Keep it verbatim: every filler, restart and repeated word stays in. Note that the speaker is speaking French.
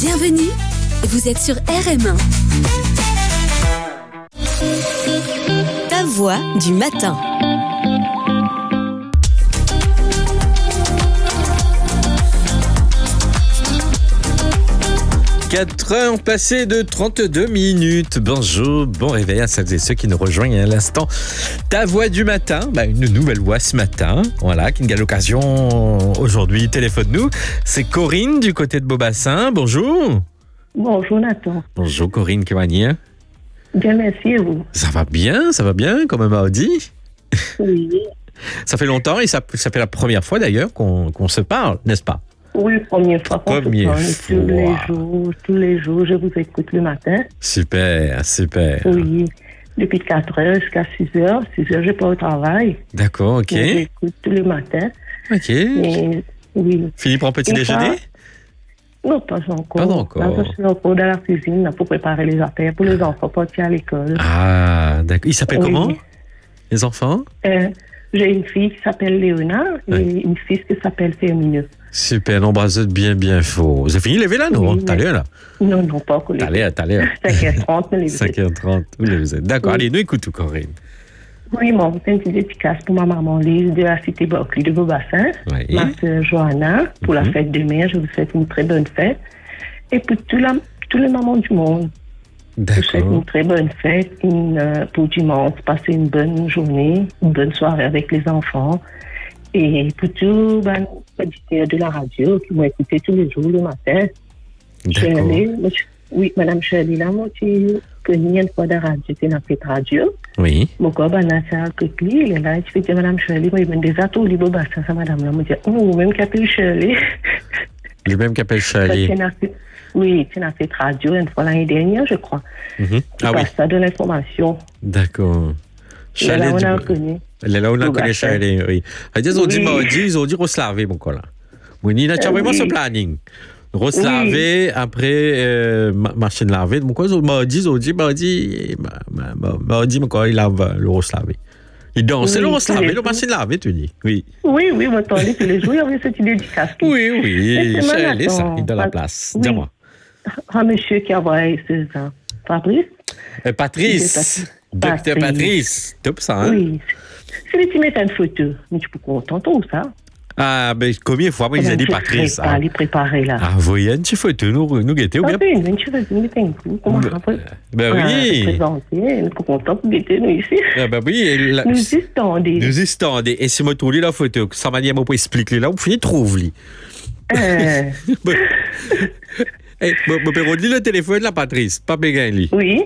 Bienvenue, vous êtes sur R M un. Ta voix du matin. quatre heures passées de trente-deux minutes. Bonjour, bon réveil à celles et ceux qui nous rejoignent à l'instant. Ta voix du matin, bah une nouvelle voix ce matin, voilà, qui a l'occasion aujourd'hui, téléphone-nous. C'est Corinne du côté de Beaubassin. Bonjour. Bonjour Nathan. Bonjour Corinne, comment va-t-il? Bien, merci et vous? Ça va bien, ça va bien, comme mardi. Oui. Ça fait longtemps et ça, ça fait la première fois d'ailleurs qu'on, qu'on se parle, n'est-ce pas? Oui, première fois qu'on Première se parle. Tous les jours, tous les jours, je vous écoute le matin. Super, super. Oui, depuis quatre heures jusqu'à six heures. six heures, je pars au travail. D'accord, ok. Je l'écoute tous les matins. Ok. Et, oui. Fini pour un petit Et déjeuner? Ça, non, pas encore. Pas encore. Là, je suis encore dans la cuisine là, pour préparer les affaires pour les enfants partir à l'école. Ah, d'accord. Il s'appelle Oui. comment, les enfants? Euh, j'ai une fille qui s'appelle Léona et Oui. une fille qui s'appelle Fermineux. Super, l'embrasette bien, bien fort. Vous avez fini de lever là, non? Oui, T'as mais- l'air là? Non, non, pas encore. T'as l'air, t'as l'air. cinq heures trente, mais les cinq heures trente, vous les êtes. D'accord, Oui. allez, nous écoutons, Corinne. Oui, mon c'est une petite efficace pour ma maman Lise de la cité Berkeley de Beaubassin, Oui. ma soeur Johanna, pour Mhm. la fête de mai, je vous souhaite une très bonne fête. Et pour tout la, tous les mamans du monde, je vous souhaite D'accord. une très bonne fête, une, euh, pour dimanche, passer une bonne journée, une bonne soirée avec les enfants. Et pour tous ben, les auditeurs de la radio qui m'ont écouté tous les jours le matin. D'accord. Shirley, moi, je- oui, Madame Shirley, là, moi, je connais une fois de la radio, c'est dans cette radio. Oui. Mon corps, ben, là, c'est un coquille, il est là, je fais Madame Shirley, moi, il mène des ateliers, bon, bah, ça, ça, Madame, là, moi, je dis, oh, même qu'elle appelle Shirley. Le même qu'appelle Parce Charlie. que dans cette- Oui, c'est dans cette radio, une fois l'année dernière, je crois. Mhm. Il Ah oui, passe ça de l'information. d'accord. Et là, on du- a connu. Elle est là, on a Au connu bassin. Charlie, oui. Ils ont dit Oui. mardi, ils ont dit Roslavé, mon cola. Oui, il a Euh, vraiment oui. ce planning. Roslavé, après, euh, ma- machine lavée. Mon quoi, mardi, ils ont dit, mardi, ma- ma- ma- mardi, mon quoi, il lave le Roslavé. Il dansait Oui, le tous Roslavé, les le jours. machine lavée, tu dis. Oui. Oui, oui, vous entendez tous les jours, il y avait cette idée du casque. Oui, oui, Mais c'est Charlie, ça, Nathan. il est dans la Pas- place. Oui. Dis-moi. Un monsieur qui a envoyé ce ça. Fabrice? Euh, Patrice. C'est Docteur Patrice. Patrice. Top ça, hein? Oui. C'est lui qui met une photo. Mais tu peux contenter ou ça? Ah, ben, combien de fois, moi, ils ont dit Patrice. Ah, Ah, les préparer là. ah voyez, une petite photo, nous, nous guetter, ou Ah, bien? ben, une chose, une coup. Comment Ben, on peut ben oui. présenter? Nous sommes contents pour guetter, nous ici. Ah, ben oui. et la- Nous y attendons. Nous y attendons. Et si moi, trouve la photo, sans manière, moi, pour expliquer là, vous finissez trouve-li. Euh, Eh, mon père, on dit le téléphone, là, Patrice. Pas bégain, lui. oui.